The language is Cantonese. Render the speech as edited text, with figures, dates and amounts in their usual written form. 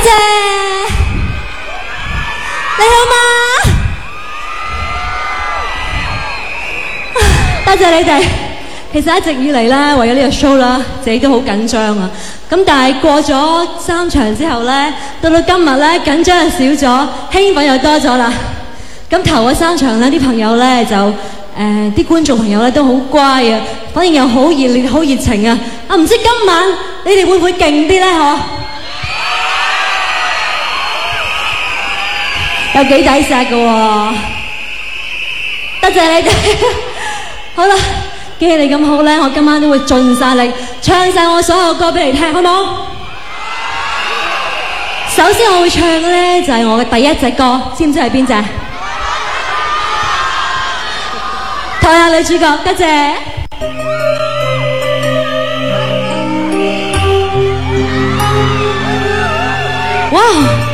謝，你好嗎？多謝你哋。其實一直以嚟咧，為咗呢個 show 啦，自己都好緊張啊。咁但係過咗3場之後咧，到今日咧，緊張就少咗，興奮又多咗啦。咁頭嗰3場咧，啲朋友咧就啲觀眾朋友咧都好乖啊，反應又好熱烈、好熱情啊。唔知今晚你哋會唔會勁啲咧？嗬？有幾抵錫㗎喎！多謝你哋。好啦。既然你咁好咧，我今晚都會盡晒力唱晒我所有歌俾你聽，好唔好？首先我會唱嘅咧就係我嘅第一隻歌，知唔知係邊隻？台下女主角，多謝。哇！